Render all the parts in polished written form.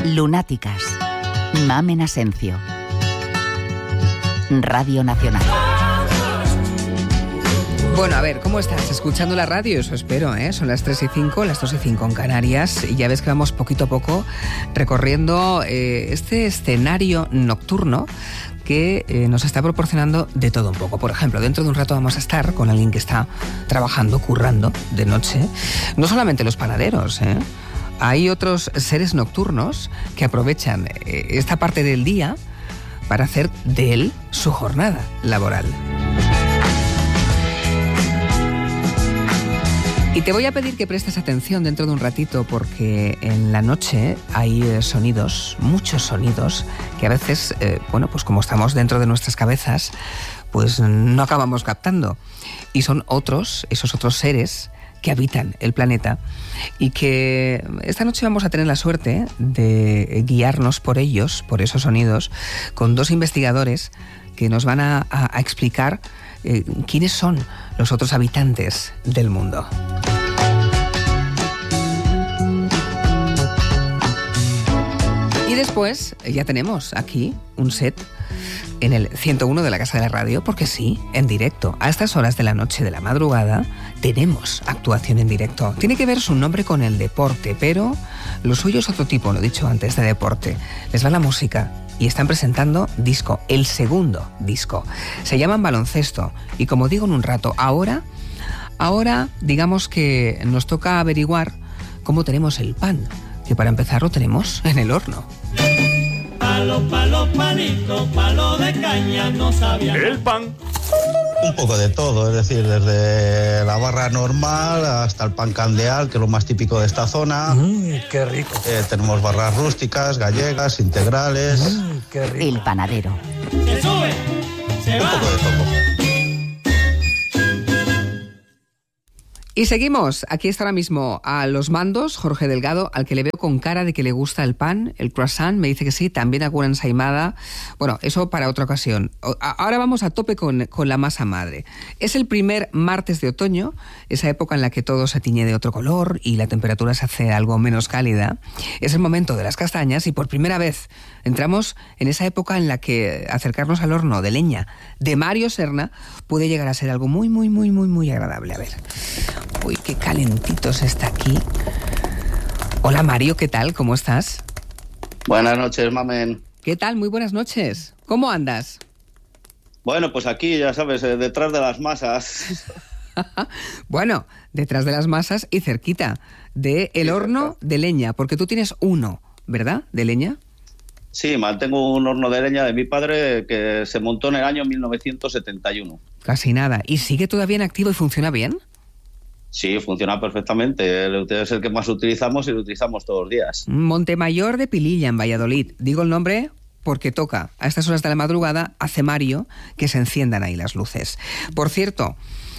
Lunáticas. Mamen Asencio. Radio Nacional. Bueno, a ver, ¿cómo estás? ¿Escuchando la radio? Eso espero, ¿eh? Son las 3:05, las 2:05 en Canarias. Y ya ves que vamos poquito a poco recorriendo este escenario nocturno que nos está proporcionando de todo un poco. Por ejemplo, dentro de un rato vamos a estar con alguien que está trabajando, currando de noche. No solamente los panaderos, ¿eh? Hay otros seres nocturnos que aprovechan esta parte del día para hacer de él su jornada laboral. Y te voy a pedir que prestes atención dentro de un ratito, porque en la noche hay sonidos, muchos sonidos, que a veces, pues como estamos dentro de nuestras cabezas, pues no acabamos captando. Y son esos otros seres que habitan el planeta y que esta noche vamos a tener la suerte de guiarnos por ellos, por esos sonidos, con dos investigadores que nos van a explicar quiénes son los otros habitantes del mundo. Y después ya tenemos aquí un set en el 101 de la Casa de la Radio, porque sí, en directo. A estas horas de la noche, de la madrugada, tenemos actuación en directo. Tiene que ver su nombre con el deporte, pero lo suyo es otro tipo, lo he dicho antes, de deporte. Les va la música y están presentando disco, el segundo disco. Se llaman Baloncesto y, como digo en un rato, ahora digamos que nos toca averiguar cómo tenemos el pan, que para empezar lo tenemos en el horno. Palo, palo, palito, palo de caña, no sabía. El pan. Un poco de todo, es decir, desde la barra normal hasta el pan candeal, que es lo más típico de esta zona. ¡Qué rico! Tenemos barras rústicas, gallegas, integrales. ¡Qué rico! El panadero. Se sube, se va. Un poco de todo. Y seguimos. Aquí está ahora mismo a los mandos Jorge Delgado, al que le veo con cara de que le gusta el pan, el croissant, me dice que sí, también alguna ensaimada. Bueno, eso para otra ocasión. Ahora vamos a tope con la masa madre. Es el primer martes de otoño, esa época en la que todo se tiñe de otro color y la temperatura se hace algo menos cálida. Es el momento de las castañas y por primera vez entramos en esa época en la que acercarnos al horno de leña de Mario Serna puede llegar a ser algo muy, muy, muy, muy, muy agradable. A ver. Uy, qué calentitos está aquí. Hola Mario, ¿qué tal? ¿Cómo estás? Buenas noches, mamen. ¿Qué tal? Muy buenas noches. ¿Cómo andas? Bueno, pues aquí, ya sabes, detrás de las masas. Bueno, detrás de las masas y cerquita del horno de leña, porque tú tienes uno, ¿verdad? ¿De leña? Sí, tengo un horno de leña de mi padre que se montó en el año 1971. Casi nada. ¿Y sigue todavía en activo y funciona bien? Sí, funciona perfectamente. Es el que más utilizamos y lo utilizamos todos los días. Montemayor de Pililla, en Valladolid. Digo el nombre porque toca. A estas horas de la madrugada hace Mario que se enciendan ahí las luces. Por cierto,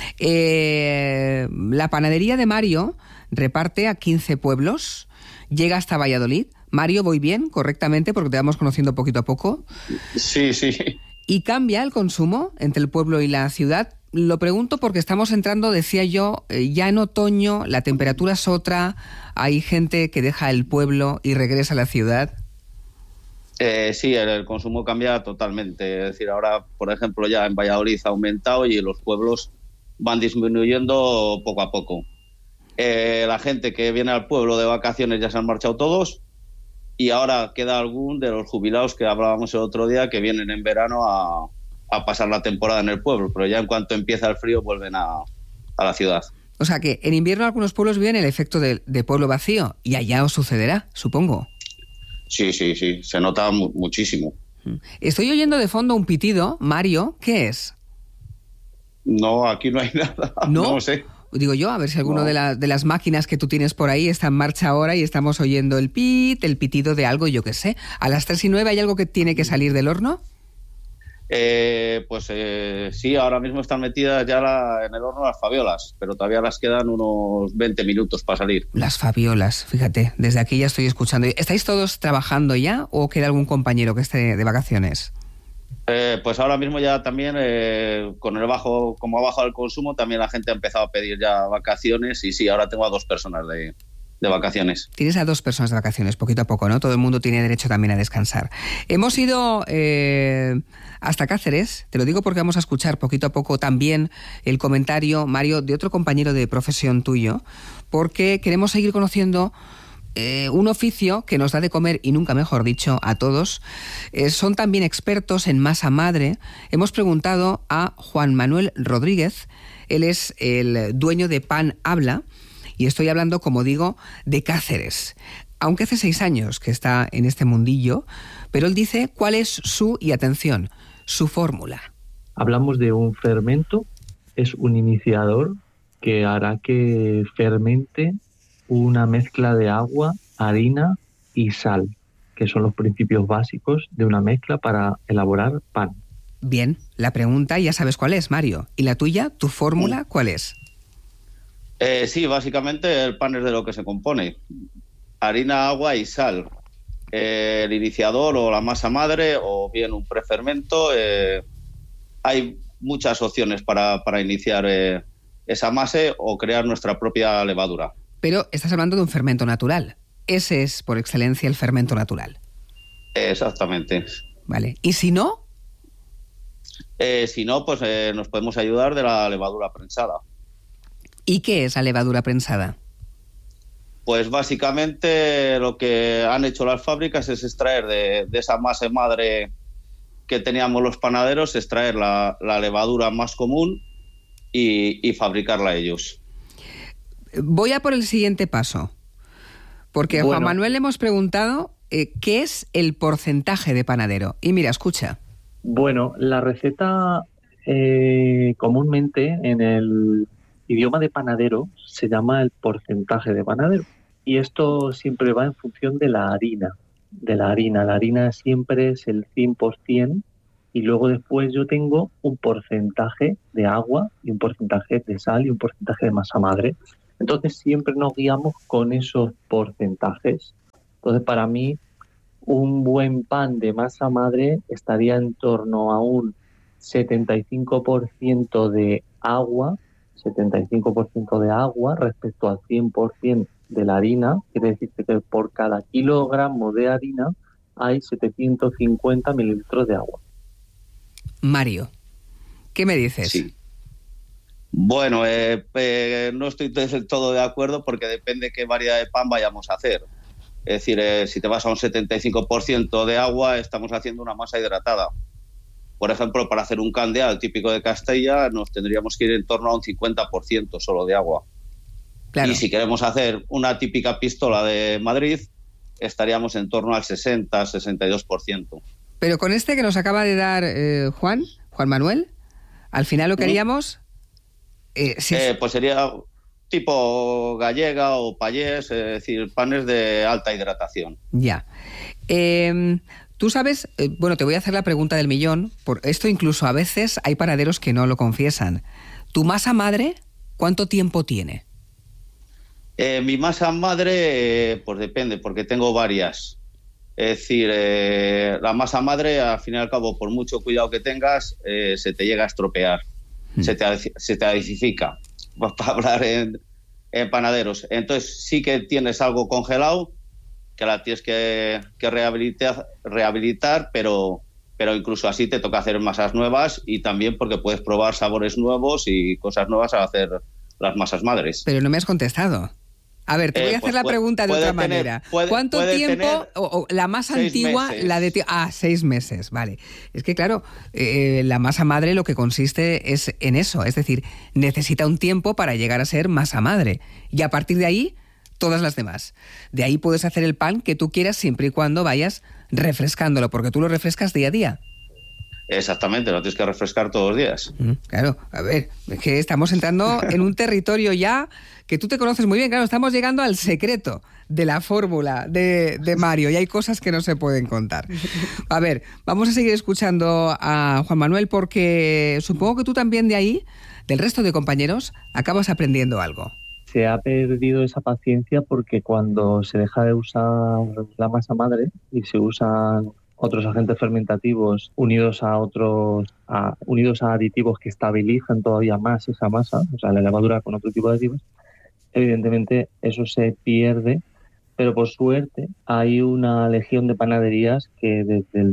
la panadería de Mario reparte a 15 pueblos, llega hasta Valladolid. Mario, ¿voy bien? ¿Correctamente? Porque te vamos conociendo poquito a poco. Sí, sí. ¿Y cambia el consumo entre el pueblo y la ciudad? Lo pregunto porque estamos entrando, decía yo, ya en otoño, la temperatura es otra, hay gente que deja el pueblo y regresa a la ciudad. Sí, el consumo cambia totalmente. Es decir, ahora, por ejemplo, ya en Valladolid ha aumentado y los pueblos van disminuyendo poco a poco. La gente que viene al pueblo de vacaciones ya se han marchado todos y ahora queda algún de los jubilados que hablábamos el otro día que vienen en verano a pasar la temporada en el pueblo, pero ya en cuanto empieza el frío vuelven a la ciudad. O sea que en invierno algunos pueblos viven el efecto de pueblo vacío y allá os sucederá, supongo. Sí, se nota muchísimo. Estoy oyendo de fondo un pitido. Mario, ¿qué es? No, aquí no hay nada. No sé. Digo yo, a ver si alguno de las máquinas que tú tienes por ahí está en marcha ahora y estamos oyendo el pitido de algo, yo qué sé. ¿A las 3:09 hay algo que tiene que salir del horno? Sí, ahora mismo están metidas ya en el horno las fabiolas, pero todavía las quedan unos 20 minutos para salir. Las fabiolas, fíjate, desde aquí ya estoy escuchando. ¿Estáis todos trabajando ya o queda algún compañero que esté de vacaciones? Pues ahora mismo ya también, con el como ha bajado el consumo, también la gente ha empezado a pedir ya vacaciones y sí, ahora tengo a 2 personas de de vacaciones. Tienes a 2 personas de vacaciones, poquito a poco, ¿no? Todo el mundo tiene derecho también a descansar. Hemos ido hasta Cáceres, te lo digo porque vamos a escuchar poquito a poco también el comentario, Mario, de otro compañero de profesión tuyo, porque queremos seguir conociendo un oficio que nos da de comer, y nunca mejor dicho, a todos. Son también expertos en masa madre. Hemos preguntado a Juan Manuel Rodríguez, él es el dueño de Pan Habla, y estoy hablando, como digo, de Cáceres. Aunque hace 6 años que está en este mundillo, pero él dice cuál es su, y atención, su fórmula. Hablamos de un fermento, es un iniciador que hará que fermente una mezcla de agua, harina y sal, que son los principios básicos de una mezcla para elaborar pan. Bien, la pregunta ya sabes cuál es, Mario. ¿Y la tuya, tu fórmula, cuál es? Sí, básicamente el pan es de lo que se compone. Harina, agua y sal. El iniciador o la masa madre o bien un prefermento. Hay muchas opciones para iniciar esa masa o crear nuestra propia levadura. Pero estás hablando de un fermento natural. Ese es, por excelencia, el fermento natural. Exactamente. Vale. ¿Y si no? Si no, pues nos podemos ayudar de la levadura prensada. ¿Y qué es la levadura prensada? Pues básicamente lo que han hecho las fábricas es extraer de esa masa madre que teníamos los panaderos, extraer la levadura más común y fabricarla ellos. Voy a por el siguiente paso, porque a Juan Manuel le hemos preguntado qué es el porcentaje de panadero. Y mira, escucha. Bueno, la receta comúnmente en el idioma de panadero se llama el porcentaje de panadero. Y esto siempre va en función de la harina. La harina siempre es el 100%, y luego después yo tengo un porcentaje de agua y un porcentaje de sal y un porcentaje de masa madre. Entonces siempre nos guiamos con esos porcentajes. Entonces para mí un buen pan de masa madre estaría en torno a un 75% de agua, respecto al 100% de la harina. Quiere decir que por cada kilogramo de harina hay 750 mililitros de agua. Mario, ¿qué me dices? Sí. Bueno, no estoy del todo de acuerdo porque depende qué variedad de pan vayamos a hacer. Es decir, si te vas a un 75% de agua, estamos haciendo una masa hidratada. Por ejemplo, para hacer un candeal típico de Castella, nos tendríamos que ir en torno a un 50% solo de agua. Claro. Y si queremos hacer una típica pistola de Madrid, estaríamos en torno al 60-62%. Pero con este que nos acaba de dar Juan Manuel, al final lo que haríamos... pues sería tipo gallega o payés, es decir, panes de alta hidratación. Ya. Tú sabes, bueno, te voy a hacer la pregunta del millón. Por esto incluso a veces hay panaderos que no lo confiesan. ¿Tu masa madre cuánto tiempo tiene? Mi masa madre, pues depende, porque tengo varias. Es decir, la masa madre, al fin y al cabo, por mucho cuidado que tengas, se te llega a estropear. Se te adicifica, para hablar en panaderos. Entonces sí que tienes algo congelado, que la tienes que rehabilitar, pero incluso así te toca hacer masas nuevas, y también porque puedes probar sabores nuevos y cosas nuevas al hacer las masas madres. Pero no me has contestado. A ver, te voy a hacer la pregunta de otra manera. ¿Cuánto tiempo, o la más antigua, meses. La de... 6 meses, vale. Es que claro, la masa madre lo que consiste es en eso, es decir, necesita un tiempo para llegar a ser masa madre. Y a partir de ahí, todas las demás. De ahí puedes hacer el pan que tú quieras siempre y cuando vayas refrescándolo, porque tú lo refrescas día a día. Exactamente, lo tienes que refrescar todos los días. Claro, a ver, es que estamos entrando en un territorio ya que tú te conoces muy bien. Claro, estamos llegando al secreto de la fórmula de Mario, y hay cosas que no se pueden contar. A ver, vamos a seguir escuchando a Juan Manuel, porque supongo que tú también de ahí, del resto de compañeros, acabas aprendiendo algo. Se ha perdido esa paciencia porque cuando se deja de usar la masa madre y se usan otros agentes fermentativos unidos a aditivos que estabilizan todavía más esa masa, o sea, la levadura con otro tipo de aditivos, evidentemente eso se pierde, pero por suerte hay una legión de panaderías que desde el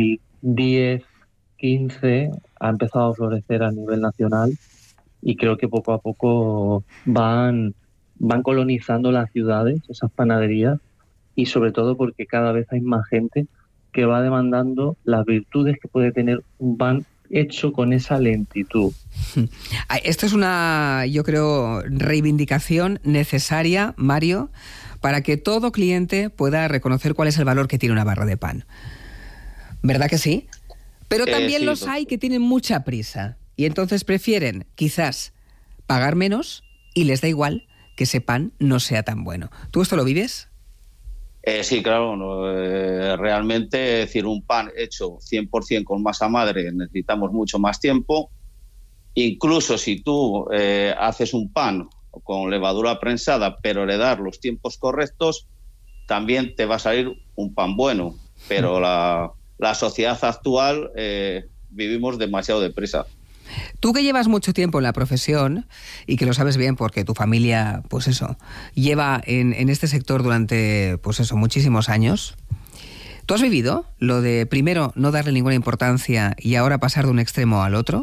2010-15 ha empezado a florecer a nivel nacional, y creo que poco a poco van colonizando las ciudades, esas panaderías, y sobre todo porque cada vez hay más gente que va demandando las virtudes que puede tener un pan hecho con esa lentitud. Esto es una, yo creo, reivindicación necesaria, Mario, para que todo cliente pueda reconocer cuál es el valor que tiene una barra de pan. ¿Verdad que sí? Pero también sí, los hay que tienen mucha prisa y entonces prefieren quizás pagar menos y les da igual que ese pan no sea tan bueno. ¿Tú esto lo vives? Sí, claro, realmente, es decir, un pan hecho 100% con masa madre necesitamos mucho más tiempo. Incluso si tú haces un pan con levadura prensada, pero le das los tiempos correctos, también te va a salir un pan bueno. Pero la sociedad actual vivimos demasiado deprisa. Tú que llevas mucho tiempo en la profesión y que lo sabes bien porque tu familia, pues eso, lleva en este sector durante, pues eso, muchísimos años, ¿tú has vivido lo de primero no darle ninguna importancia y ahora pasar de un extremo al otro?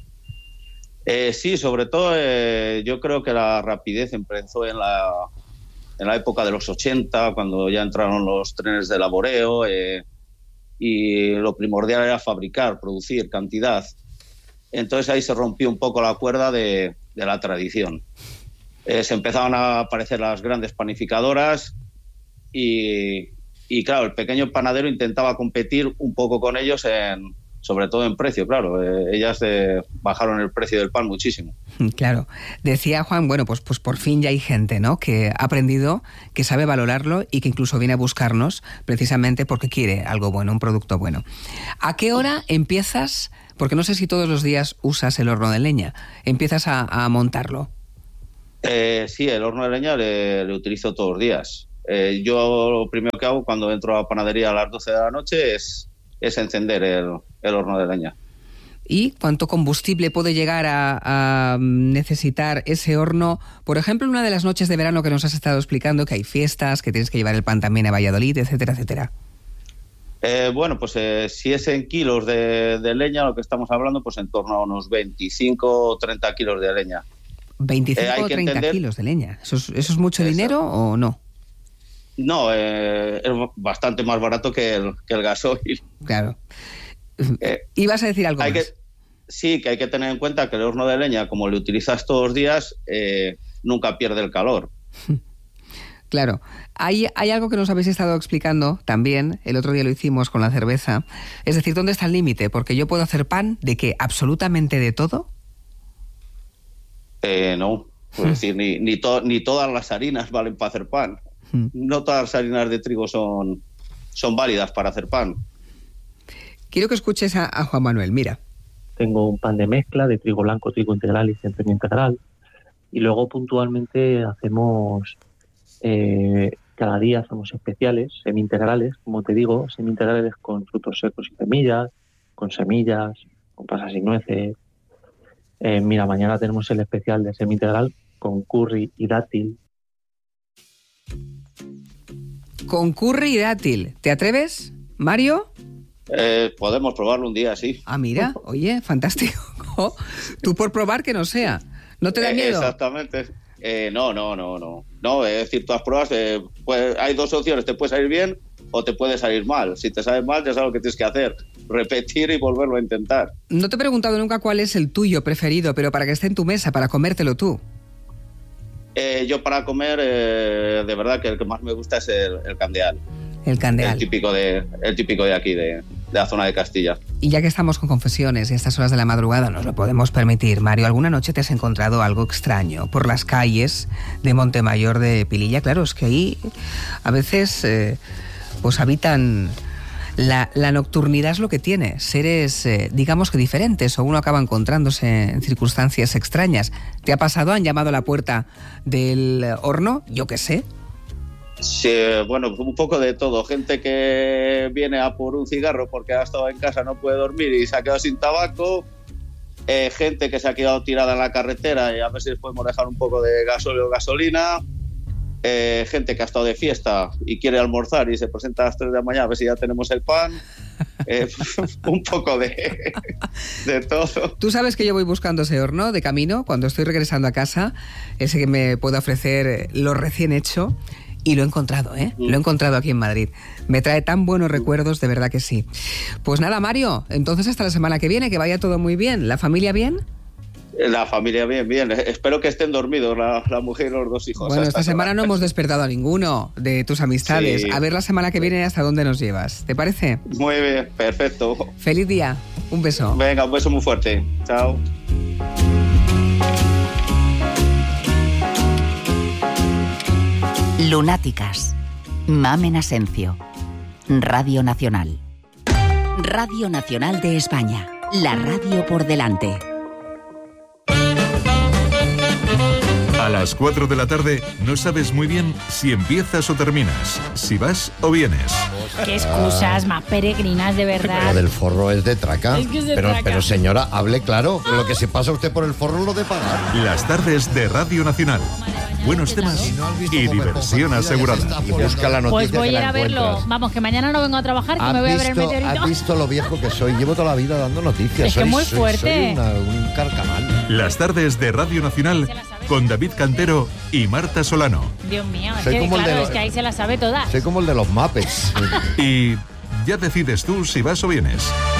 Sí, sobre todo yo creo que la rapidez empezó en la época de los 80, cuando ya entraron los trenes de laboreo, y lo primordial era fabricar, producir cantidad. Entonces ahí se rompió un poco la cuerda de la tradición. Se empezaron a aparecer las grandes panificadoras y claro, el pequeño panadero intentaba competir un poco con ellos, sobre todo en precio, claro. Ellas bajaron el precio del pan muchísimo. Claro. Decía Juan, bueno, pues por fin ya hay gente, ¿no?, que ha aprendido, que sabe valorarlo y que incluso viene a buscarnos precisamente porque quiere algo bueno, un producto bueno. ¿A qué hora empiezas? Porque no sé si todos los días usas el horno de leña. ¿Empiezas a montarlo? Sí, el horno de leña le utilizo todos los días. Yo lo primero que hago cuando entro a la panadería a las 12 de la noche es encender el horno de leña. ¿Y cuánto combustible puede llegar a necesitar ese horno? Por ejemplo, en una de las noches de verano que nos has estado explicando, que hay fiestas, que tienes que llevar el pan también a Valladolid, etcétera, etcétera. Bueno, pues si es en kilos de leña, lo que estamos hablando, pues en torno a unos 25 o 30 kilos de leña. 25 o 30 kilos de leña. ¿Eso es mucho dinero o no? No, es bastante más barato que el gasoil. Claro. ¿Ibas a decir algo más? Sí, que hay que tener en cuenta que el horno de leña, como lo utilizas todos los días, nunca pierde el calor. Claro. Hay algo que nos habéis estado explicando también, el otro día lo hicimos con la cerveza. Es decir, ¿dónde está el límite? Porque yo puedo hacer pan de ¿qué? ¿Absolutamente de todo? No. Es decir, ni todas las harinas valen para hacer pan. No todas las harinas de trigo son válidas para hacer pan. Quiero que escuches a Juan Manuel, mira. Tengo un pan de mezcla de trigo blanco, trigo integral y centeno integral. Y luego puntualmente hacemos, cada día hacemos especiales, semi-integrales, como te digo, semi-integrales con frutos secos y semillas, con pasas y nueces. Mira, mañana tenemos el especial de semi-integral con curry y dátil. Con curry y dátil. ¿Te atreves, Mario? Podemos probarlo un día, sí. Ah, mira, oye, fantástico. Tú por probar que no sea. ¿No te da miedo? Exactamente. No. Es decir, tú las pruebas, hay dos opciones, te puede salir bien o te puede salir mal. Si te sale mal, ya sabes lo que tienes que hacer. Repetir y volverlo a intentar. No te he preguntado nunca cuál es el tuyo preferido, pero para que esté en tu mesa, para comértelo tú. Yo para comer, de verdad que el que más me gusta es el candeal. El candeal. El típico de aquí, de la zona de Castilla. Y ya que estamos con confesiones y a estas horas de la madrugada nos lo podemos permitir, Mario, ¿alguna noche te has encontrado algo extraño por las calles de Montemayor de Pililla? Claro, es que ahí a veces pues habitan... La nocturnidad es lo que tiene, seres digamos que diferentes, o uno acaba encontrándose en circunstancias extrañas. ¿Te ha pasado? ¿Han llamado a la puerta del horno? Yo qué sé. Sí, bueno, un poco de todo. Gente que viene a por un cigarro porque ha estado en casa, no puede dormir y se ha quedado sin tabaco. gente que se ha quedado tirada en la carretera y a ver si les podemos dejar un poco de gasóleo o gasolina. Gente que ha estado de fiesta y quiere almorzar y se presenta a las 3 de la mañana a ver si ya tenemos el pan. Un poco de todo. Tú sabes que yo voy buscando ese horno de camino cuando estoy regresando a casa, ese que me puede ofrecer lo recién hecho, y lo he encontrado, lo he encontrado aquí en Madrid. Me trae tan buenos recuerdos, de verdad que sí. Pues nada, Mario, entonces hasta la semana que viene, que vaya todo muy bien. ¿La familia bien? La familia bien. Espero que estén dormidos la mujer y los 2 hijos. Bueno, esta semana no hemos despertado a ninguno de tus amistades. Sí. A ver la semana que viene hasta dónde nos llevas. ¿Te parece? Muy bien, perfecto. Feliz día. Un beso. Venga, un beso muy fuerte. Chao. Lunáticas. Mamen Asencio. Radio Nacional. Radio Nacional de España. La radio por delante. A las 4 de la tarde no sabes muy bien si empiezas o terminas, si vas o vienes. Qué excusas más peregrinas, de verdad. Lo del forro es de traca. Es que es de pero, traca. Pero señora, hable claro. Lo que se pasa usted por el forro lo de pagar. Las tardes de Radio Nacional. Buenos temas y diversión asegurada. Y busca la noticia. Pues voy que a ir la a verlo. encuentras. Vamos, que mañana no vengo a trabajar, que me voy a ver el meteorito. ¿Has visto lo viejo que soy? Llevo toda la vida dando noticias. Es que muy fuerte. Soy un carcamal. Las tardes de Radio Nacional con David Cantero y Marta Solano. Dios mío, es Soy que, como el de claro, los- es que ahí se la sabe toda. Soy como el de los Muppets. Y ya decides tú si vas o vienes.